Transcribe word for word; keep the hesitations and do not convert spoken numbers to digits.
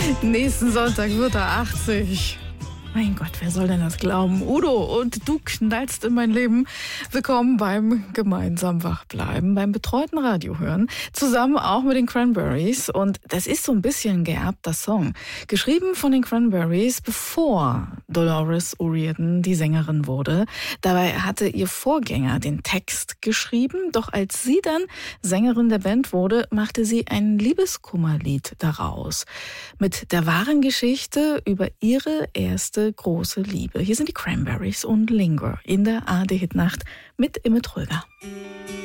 Nächsten Sonntag wird er achtzig. Mein Gott, wer soll denn das glauben? Udo, und du knallst in mein Leben. Willkommen beim gemeinsam Wachbleiben, beim betreuten Radiohören. Zusammen auch mit den Cranberries. Und das ist so ein bisschen ein geerbter Song. Geschrieben von den Cranberries, bevor Dolores O'Riordan die Sängerin wurde. Dabei hatte ihr Vorgänger den Text geschrieben. Doch als sie dann Sängerin der Band wurde, machte sie ein Liebeskummerlied daraus. Mit der wahren Geschichte über ihre erste große Liebe. Hier sind die Cranberries und Linger in der A R D-Hitnacht mit Imme Tröger.